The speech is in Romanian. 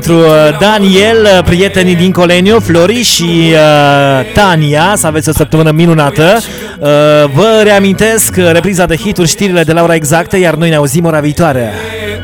Pentru Daniel, prietenii din Coleniu, Flori și Tania, să aveți o săptămână minunată. Vă reamintesc repriza de hituri, știrile de la ora exactă, iar noi ne auzim ora viitoare.